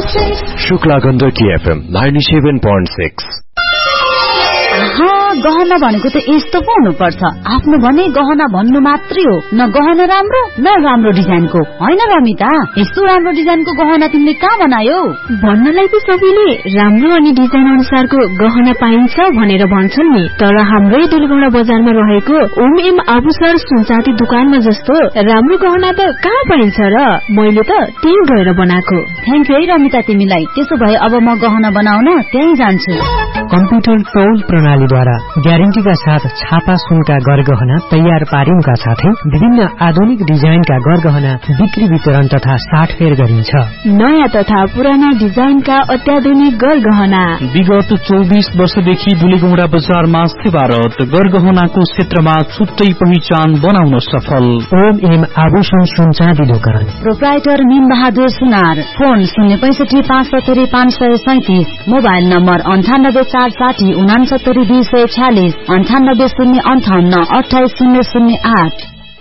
Shukla Gandaki FM 97.6। गहना भनेको त यस्तो पो हुनुपर्छ। आफ्नो भने गहना भन्नु मात्रै हो, न गहना राम्रो न राम्रो डिजाइनको। होइन रमिता, यस्तो राम्रो डिजाइनको गहना तिमीले कहाँ बनायौ? भन्नलाई त सबैले राम्रो अनि डिजाइन अनुसारको गहना पाइन्छ भनेर भन्छन् नि, तर हाम्रै दुलगौडा बजारमा रहेको ओम एम आभूषण सुनचाँदी दुकानमा जस्तो राम्रो गहना त कहाँ पाइन्छ र? मैले त त्यही गएर बनाएको। थ्याङ्क यू है रमिता तिमीलाई। त्यसो भए अब म गहना बनाउन त्यही जान्छु। कम्प्युटर तौल प्रणालीद्वारा ग्यारेन्टीका साथ छापा सुनका गरगहना तयार पारिनुका साथै विभिन्न आधुनिक डिजाइनका गरगहना बिक्री वितरण तथा साटफेर गरिन्छ। नयाँ तथा पुराना डिजाइनका अत्याधुनिक गरगहना विगत 24 वर्षदेखि दुलीगौडा बजारमा सेवारत, गरगहनाको क्षेत्रमा छुट्टै पहिचान बनाउन सफल। ओम एम आभूषण सुनचाँदी दोकान, प्रोप्राइटर मीम बहादुर सुनार। Phone 065753537, mobile number 9846099246, 9808588008।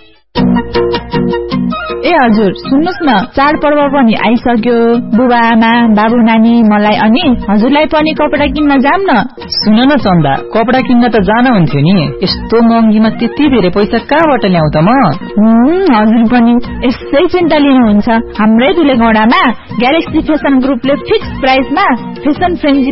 ए हजुर सुन्नुस् न, चाडपर्व पनि आइसक्यो। बुबा आमा बाबु नानी मलाई अनि हजुरलाई पनि कपडा किन्न जाम न। सुन न चन्दा, कपडा किन्न त जान हुन्थ्यो नि, यस्तो महँगीमा त्यति धेरै पैसा कहाँबाट ल्याउँ त म? हजुर पनि यसै चिन्ता लिनुहुन्छ। हाम्रै दुलेगौडामा ग्यालेक्सी फेसन ग्रुपले फिक्स प्राइसमा फेसन फ्रेन्जी